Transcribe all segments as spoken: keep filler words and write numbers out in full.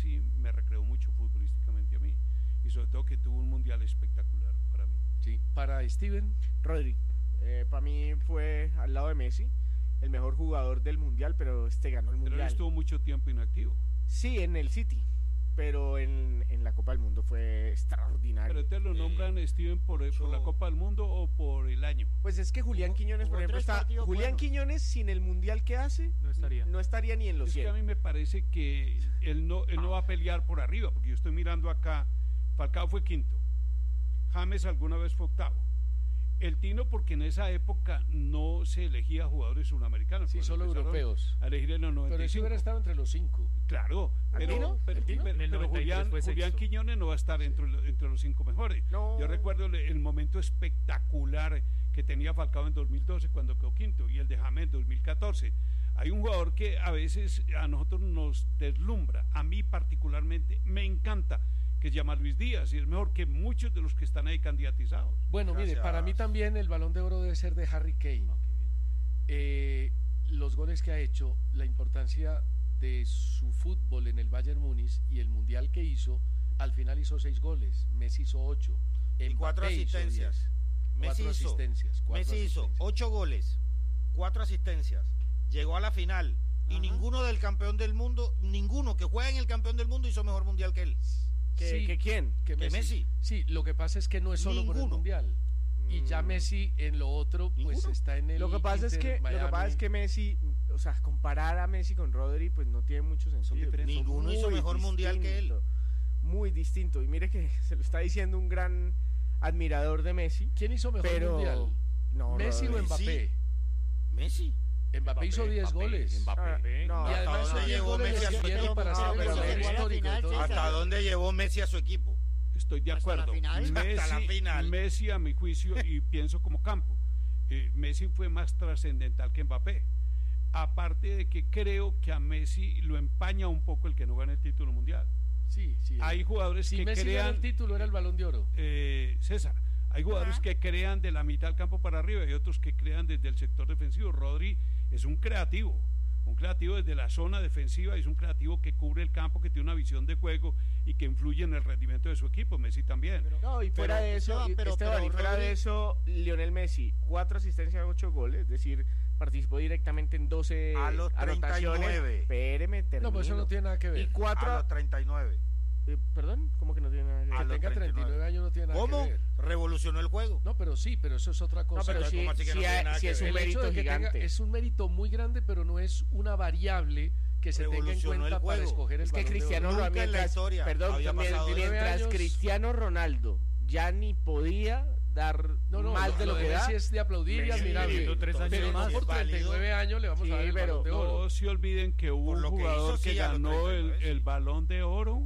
Messi me recreó mucho futbolísticamente a mí, y sobre todo que tuvo un mundial espectacular para mí. Sí, para Steven. Rodri, eh, para mí fue al lado de Messi el mejor jugador del mundial, pero este ganó el Pero mundial. él estuvo mucho tiempo inactivo. Sí, en el City, pero en, en la Copa del Mundo fue extraordinario. Pero te lo nombran, eh, Steven, por, por la Copa del Mundo o por el año. Pues es que Julián Quiñones, por ejemplo, está Julián buenos. Quiñones sin el mundial que hace, No estaría. no estaría ni en los Es cien. que a mí me parece que él no, él no va a pelear por arriba, porque yo estoy mirando acá, Falcao fue quinto, James alguna vez fue octavo, el Tino porque en esa época no se elegía jugadores sudamericanos. Sí, solo europeos. A elegir en los noventa y cinco. Pero sí hubiera estado entre los cinco. Claro, pero, Tino? pero, ¿El Tino? pero- En el pero noventa y tres Julián, fue Julián sexto. Quiñones no va a estar entre, lo- entre los cinco mejores. No. Yo recuerdo el, el momento espectacular que tenía Falcao en dos mil doce cuando quedó quinto, y el de James en dos mil catorce. Hay un jugador que a veces a nosotros nos deslumbra, a mí particularmente me encanta, que se llama Luis Díaz, y es mejor que muchos de los que están ahí candidatizados. Bueno, Gracias. mire, para mí también el Balón de Oro debe ser de Harry Kane. Eh, los goles que ha hecho, la importancia de su fútbol en el Bayern Múnich y el mundial que hizo, al final hizo seis goles, Messi hizo ocho, Y cuatro Mbappé hizo asistencias. diez. Messi Cuatro hizo, asistencias, cuatro Messi hizo asistencias. ocho goles, cuatro asistencias, llegó a la final y Ajá. ninguno del campeón del mundo, ninguno que juega en el campeón del mundo hizo mejor mundial que él. ¿Que, Sí. que quién? que que Messi. Sí, lo que pasa es que no es solo por el Ninguno. mundial. Y ya Mm. Messi en lo otro, pues ¿Ninguno? está en el Lo que pasa es Inter que Miami. lo que pasa es que Messi, o sea, comparar a Messi con Rodri, pues no tiene mucho sentido. diferentes. Son Ninguno hizo muy mejor mundial que él. distinto, Muy distinto. Y mire que se lo está diciendo un gran admirador de Messi. ¿Quién hizo mejor pero mundial? no, ¿Messi o Rodri. Mbappé? Messi. Mbappé hizo diez Mbappé, goles. Mbappé. Ah, no. Y ¿Hasta además dónde esos diez llegó goles Messi le a su sirvieron equipo? para No, hacer el pero goleador llegó a la histórico de final, todo. César. ¿Hasta dónde llevó Messi a su equipo? Estoy de Hasta la acuerdo. final. Messi, Hasta la final. Messi, a mi juicio, y pienso como Campo, eh, Messi fue más trascendental que Mbappé. Aparte de que creo que a Messi lo empaña un poco el que no gane el título mundial. Sí, sí. Hay jugadores si que Messi gana crean, el título era el Balón de Oro. eh, César, hay jugadores Ajá. que crean de la mitad del campo para arriba y otros que crean desde el sector defensivo. Rodri es un creativo, un creativo desde la zona defensiva, es un creativo que cubre el campo, que tiene una visión de juego y que influye en el rendimiento de su equipo. Messi también. No, y fuera Pero, de eso, Esteban, y- pero- Esteban, pero y fuera Rodri- de eso, Lionel Messi, cuatro asistencias, ocho goles, es decir, participó directamente en doce A los anotaciones. treinta y nueve. Espéreme, termino. No, pues eso no tiene nada que Y ver. cuatro, A los treinta y nueve. eh, perdón, ¿cómo que no tiene nada que Que a ver? los tenga treinta y nueve. treinta y nueve años no tiene nada ¿Cómo? que ver. Revolucionó el juego. No, pero sí, pero eso es otra cosa. No, pero Entonces, sí, ¿cómo así que no sí tiene hay- nada sí que es ver? un el hecho mérito de que tenga, gigante. es un mérito muy grande, pero no es una variable que se tenga en Revolucionó cuenta el para juego. escoger el Es que Balón de Oro. Cristiano Nunca Ronaldo, en la mientras- historia perdón, había también, pasado de mientras nueve años. Cristiano Ronaldo ya ni podía dar No, no, más lo, de lo, lo que de da. Messi es de aplaudir y Messi admirable. viviendo tres años pero no más. por Es válido. treinta y nueve años le vamos Sí, a dar el pero Balón de Oro. No se olviden que hubo Por un lo que jugador hizo, que sí, a los ganó treinta y el, nueve, el sí. Balón de Oro,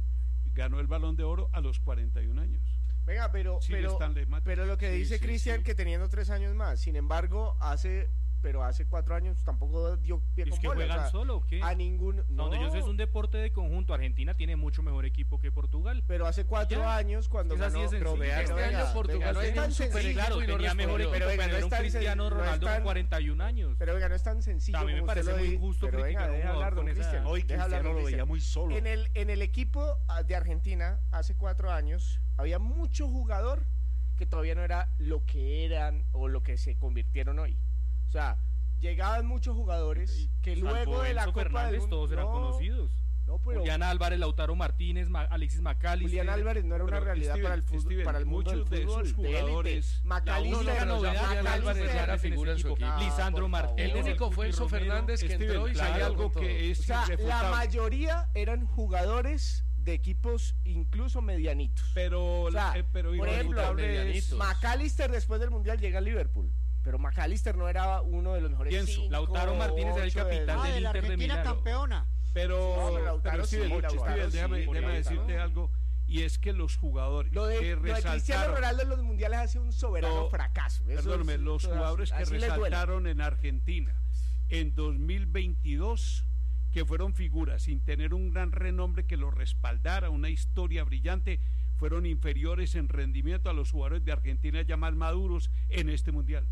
ganó el Balón de Oro a los cuarenta y un años. Venga, pero, Sí, pero, Stanley Matthews. pero lo que Sí, dice sí, Cristian, sí. que teniendo tres años más, sin embargo, hace, pero hace cuatro años tampoco dio pie ¿Es con que bola, juegan o sea, solo o qué? a ningún, no, Donde yo sé es un deporte de conjunto. Argentina tiene mucho mejor equipo que Portugal. pero hace cuatro Ya. años cuando Es así ganó, de sencillo. pero vea, Este pero año venga, Portugal venga, no es tenía tan un super sencillo, Claro, equipo y no tenía mejor respondió. equipo, pero pero, venga, no era es un tan Cristiano sen- no es Ronaldo tan- con cuarenta y un años. pero venga, no es tan sencillo A mí me como usted parece lo muy dice, injusto pero venga, criticar a un deja jugador hablar, don con esa Cristian, edad. Hoy deja hablar, Cristiano don lo veía Cristian. muy solo. En el, en el equipo ah, de Argentina, hace cuatro años, había mucho jugador que todavía no era lo que eran o lo que se convirtieron hoy. O sea, llegaban muchos jugadores que Salvo luego de la Enzo Copa Fernández, del Mundo... todos eran no, conocidos. No, pero Julián Álvarez, Lautaro Martínez, Ma- Alexis McAllister. Julián Álvarez no era una Pero, realidad Steven, para el fútbol, Steven, para el mundo del muchos de fútbol. esos de élite. jugadores- La Macalister, única pero novedad ya Julián Macalister- Álvarez ya era figura en su equipo. Ah, Lisandro por Martínez. El único fue Enzo Romero. Fernández que Steven, entró y claro, salió algo con todo. que es O sea, la irrefutable. mayoría eran jugadores de equipos incluso medianitos. Pero, O sea, eh, pero por ejemplo, irrefutable es- Macalister después del Mundial llega al Liverpool, pero Macalister no era uno de los mejores Pienso, cinco, Lautaro Martínez era el ocho capitán Ah, del de la Inter de Argentina Milano. campeona. Pero, No, pero Lautaro pero sí, Steven, Lautaro Steven, sí, déjame, por déjame Lautaro. decirte algo, y es que los jugadores Lo de, que lo de Cristiano resaltaron, Ronaldo en los mundiales ha sido un soberano No, fracaso. Eso perdóname, es- los eso- jugadores que así les duele. resaltaron en Argentina en dos mil veintidós, que fueron figuras sin tener un gran renombre que los respaldara, una historia brillante, fueron inferiores en rendimiento a los jugadores de Argentina ya más maduros en este mundial.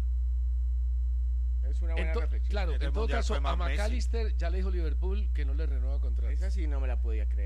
Es una buena En to- reflexión. claro, Este en todo mundial caso, fue más a Messi. McAllister ya le dijo Liverpool que no le renueva contrato. Esa sí no me la podía creer.